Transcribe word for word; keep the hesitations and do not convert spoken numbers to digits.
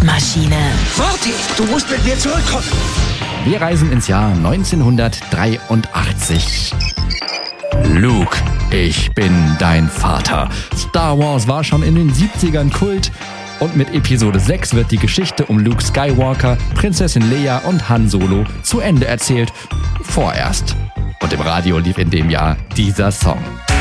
Zeitmaschine. Warte, du musst mit mir zurückkommen. Wir reisen ins Jahr neunzehnhundertdreiundachtzig. Luke, ich bin dein Vater. Star Wars war schon in den siebzigern Kult und mit Episode sechs wird die Geschichte um Luke Skywalker, Prinzessin Leia und Han Solo zu Ende erzählt. Vorerst. Und im Radio lief in dem Jahr dieser Song.